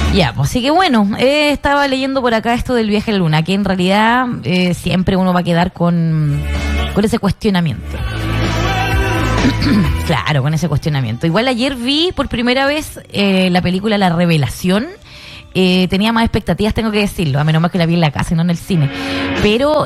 Ya, pues así que bueno, estaba leyendo por acá esto del viaje a la luna, que en realidad siempre uno va a quedar con ese cuestionamiento. Claro, con ese cuestionamiento. Igual ayer vi por primera vez la película La Revelación. Tenía más expectativas, tengo que decirlo, a menos más que la vi en la casa y no en el cine. Pero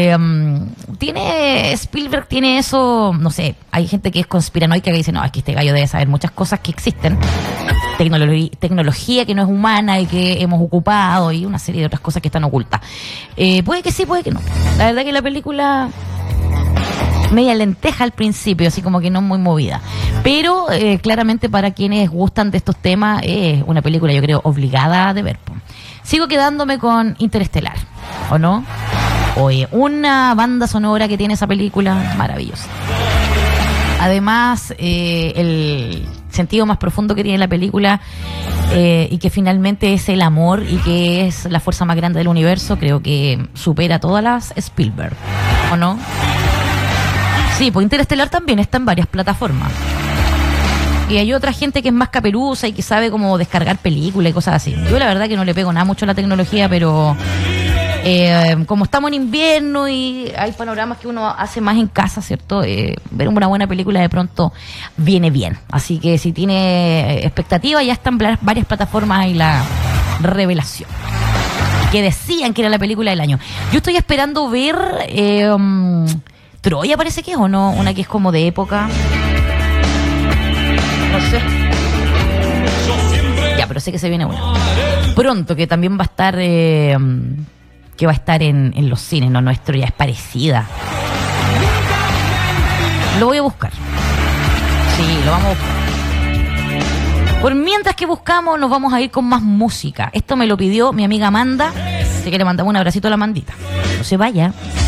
Spielberg tiene eso, no sé, hay gente que es conspiranoica que dice, no, es que este gallo debe saber muchas cosas que existen. Tecnología que no es humana y que hemos ocupado y una serie de otras cosas que están ocultas. Puede que sí, puede que no. La verdad que la película media lenteja al principio, así como que no muy movida. Pero claramente para quienes gustan de estos temas es una película, yo creo, obligada de ver. Sigo quedándome con Interestelar, ¿o no? Oye, una banda sonora que tiene esa película maravillosa. Además, el sentido más profundo que tiene la película y que finalmente es el amor y que es la fuerza más grande del universo, creo que supera a todas las Spielberg, ¿o no? Sí, pues Interestelar también está en varias plataformas. Y hay otra gente que es más caperuza y que sabe cómo descargar películas y cosas así. Yo la verdad que no le pego nada mucho a la tecnología, pero como estamos en invierno y hay panoramas que uno hace más en casa, ¿cierto? Ver una buena película de pronto viene bien. Así que si tiene expectativa, ya están varias plataformas y La Revelación, que decían que era la película del año. Yo estoy esperando ver Troya, parece que es, o no, una que es como de época. No sé. Ya, pero sé que se viene una pronto, que también va a estar que va a estar en los cines. No, nuestro ya es parecida. Lo voy a buscar. Sí, lo vamos a buscar. Por mientras que buscamos, nos vamos a ir con más música. Esto me lo pidió mi amiga Amanda. Así que le mandamos un abracito a la Amandita. No se vaya.